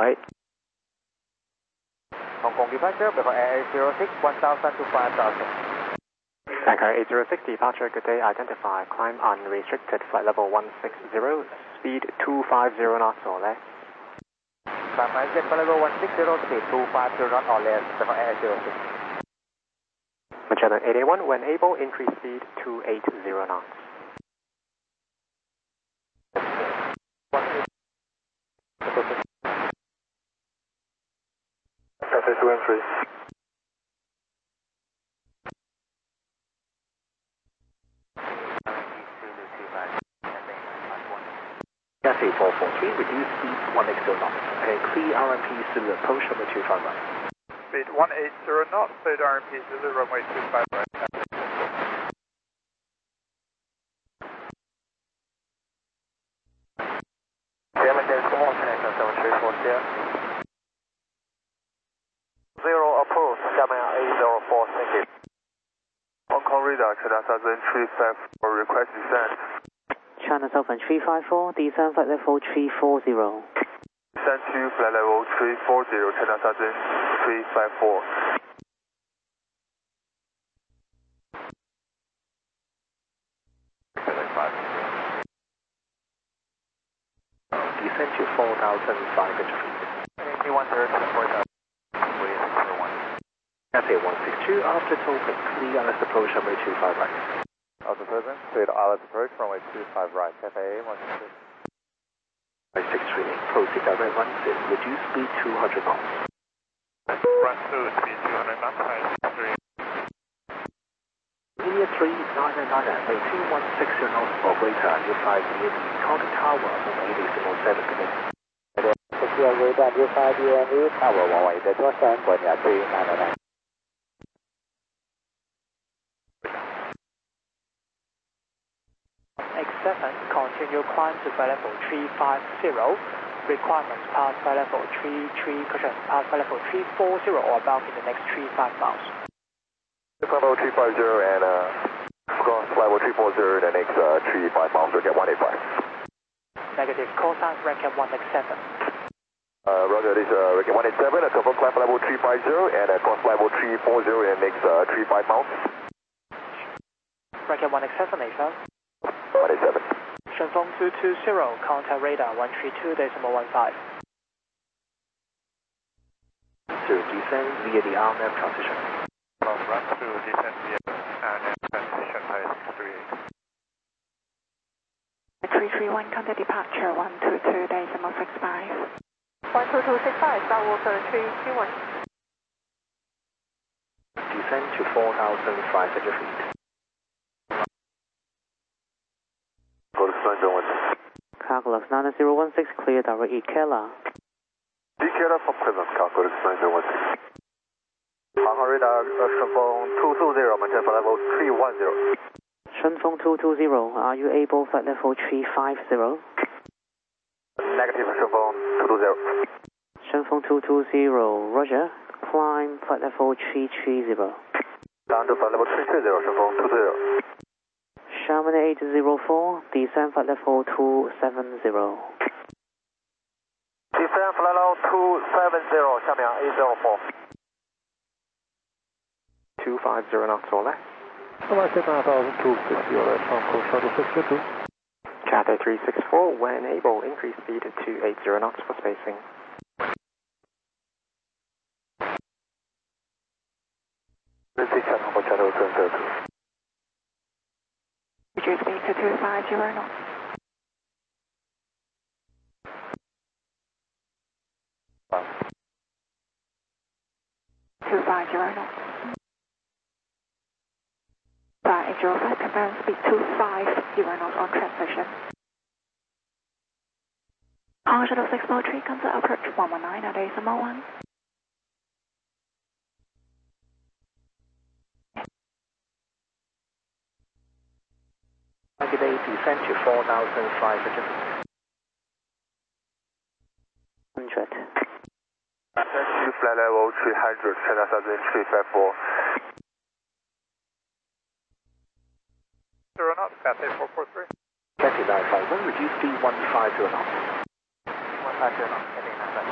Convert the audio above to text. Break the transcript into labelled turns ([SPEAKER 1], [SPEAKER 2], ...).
[SPEAKER 1] right.
[SPEAKER 2] Hong Kong departure, Bangkok Air 806, 1000 to 5000.
[SPEAKER 1] Bangkok 806 departure, good day, identify, climb unrestricted, flight level 160, speed 250 knots or less.
[SPEAKER 2] Climb unrestricted, flight level 160, speed 250 knots or less, Bangkok Air 806.
[SPEAKER 1] Magellan 881, when able, increase speed to 80 knots.
[SPEAKER 3] Cathay 2 and 3.
[SPEAKER 1] Cathay 443, reduce speed 180 knots, and clear RMP Zulu approach runway 25 right.
[SPEAKER 3] Speed 180 knots, cleared RMP Zulu, runway 25 right.
[SPEAKER 2] Zero approved, Xiamen 804, thank you.
[SPEAKER 3] Hong Kong radar, China Southern 354, request descent.
[SPEAKER 4] China Southern 354, descend flight level 340.
[SPEAKER 3] Descent to flight level 340, China Southern 354.
[SPEAKER 1] Descend to 4,500 feet. Cathay 162, after token, clear Alice approach runway 25 right.
[SPEAKER 3] After present, cleared Alice approach, runway 25 right, Cathay 162.
[SPEAKER 1] 63, proceed direct run to reduce speed 200 knots.
[SPEAKER 3] Run to speed 200 knots, high 3.
[SPEAKER 1] Linear 3999, maintain 160 knots or greater, and you fly near the contact tower, runway 807 minutes.
[SPEAKER 2] Secure radar, you fly DME, tower 118, Korea 3999.
[SPEAKER 5] X7, continue climb to flight level 350. Requirements pass flight level 340 or above in the next 35 miles.
[SPEAKER 3] Flight level 350 and cross flight level 340 the next 35 miles, we'll get 185.
[SPEAKER 5] Negative, call sign Racket 1X7.
[SPEAKER 3] Roger, this Racket 187, confirm climb level 350 and cross flight level 340 in the next 35 miles.
[SPEAKER 5] Racket 1X7, A7.
[SPEAKER 3] 187.
[SPEAKER 5] 顺风220, contact radar 132.15.
[SPEAKER 1] To descend via the RMF transition.
[SPEAKER 3] Run to descend via RMF transition, high 38.
[SPEAKER 6] 331, contact departure 122.65.
[SPEAKER 7] 12265, Skywalker 331.
[SPEAKER 1] Descend to 4,500 feet.
[SPEAKER 4] Calculus 9016, clear direct Ikela.
[SPEAKER 3] Ikela for present, Calculus 9016.
[SPEAKER 2] Hong Kong radar, 顺风220, maintain flight level 310.
[SPEAKER 4] 顺风220, are you able flight level 350?
[SPEAKER 2] Negative, 顺风220.
[SPEAKER 4] 顺风220, roger. Climb flight level 330.
[SPEAKER 2] Down to flight level 330, 顺风220.
[SPEAKER 4] Xiamen 804, descend flight level 270.
[SPEAKER 2] Descend flight level 270, Xiamen 804.
[SPEAKER 1] 250 knots or less.
[SPEAKER 3] American 9260, or less, Hong Kong shuttle 622.
[SPEAKER 1] Cathay 364, when able, increase speed to 80 knots for spacing.
[SPEAKER 3] Hong Kong shuttle 732.
[SPEAKER 6] Reduce speed to 250 knots.
[SPEAKER 3] Wow.
[SPEAKER 6] 250 knots. 805, confirm speed 250 knots on transition. Hong Kong Shuttle 643, contact approach 119 at ASML1.
[SPEAKER 1] Good day, descend to 4,500 feet.
[SPEAKER 4] 100.
[SPEAKER 3] Descend to flight level 300, China Southern 354. 0 knots, Cathay 443.
[SPEAKER 1] Cathay 951, reduce speed 150 knots.
[SPEAKER 2] 150 knots, heading 9.